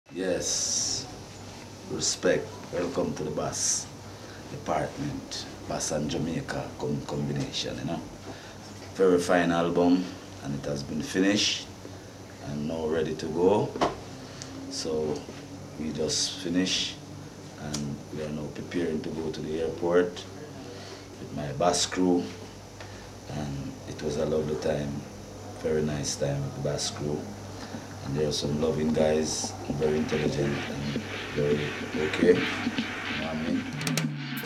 Yes, respect. Welcome to the Bass department. Bass and Jamaica combination, you know. Very fine album, and it has been finished and now ready to go. So we just finished and we are now preparing to go to the airport with my bass crew, and it was a lovely time, very nice time with the bass crew. And there are some loving guys, very intelligent and very okay.